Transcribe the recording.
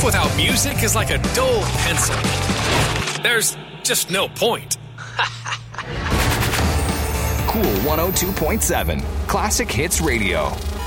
Life without music is like a dull pencil. There's just no point. Cool 102.7 Classic Hits Radio.